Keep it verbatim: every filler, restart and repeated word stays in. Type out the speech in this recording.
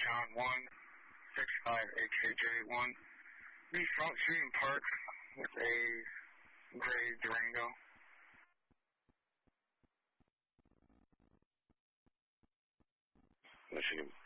John one, six five A K J one. Be Front Street and Park with a gray Durango. Michigan.